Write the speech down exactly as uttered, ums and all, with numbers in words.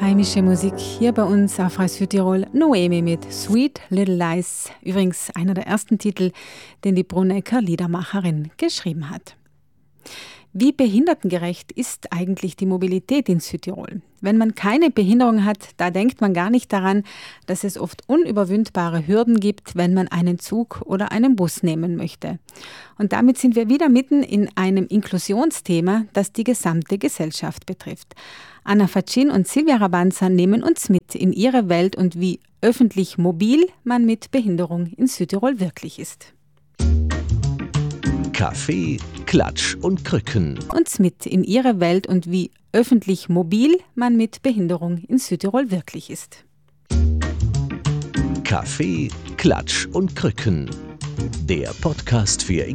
Heimische Musik hier bei uns auf Radio Südtirol. Noemi mit Sweet Little Lies. Übrigens einer der ersten Titel, den die Brunecker Liedermacherin geschrieben hat. Wie behindertengerecht ist eigentlich die Mobilität in Südtirol? Wenn man keine Behinderung hat, da denkt man gar nicht daran, dass es oft unüberwindbare Hürden gibt, wenn man einen Zug oder einen Bus nehmen möchte. Und damit sind wir wieder mitten in einem Inklusionsthema, das die gesamte Gesellschaft betrifft. Anna Facin und Silvia Rabanza nehmen uns mit in ihre Welt und wie öffentlich mobil man mit Behinderung in Südtirol wirklich ist. Kaffee, Klatsch und Krücken. Uns mit in ihre Welt und wie öffentlich mobil man mit Behinderung in Südtirol wirklich ist. Kaffee, Klatsch und Krücken. Der Podcast für